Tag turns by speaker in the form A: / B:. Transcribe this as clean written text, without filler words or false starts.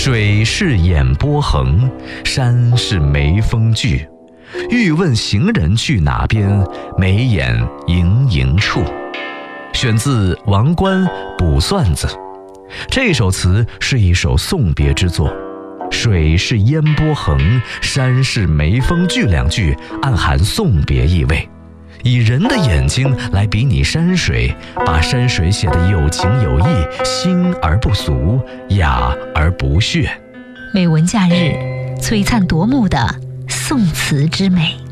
A: 水是眼波横，山是眉峰聚。欲问行人去哪边，眉眼盈盈处。选自《王观卜算子》。这首词是一首送别之作，水是烟波横，山是眉峰聚两句暗含送别意味，以人的眼睛来比拟山水，把山水写得有情有义，新而不俗，雅而不炫。
B: 美文假日，璀璨夺目的宋词之美。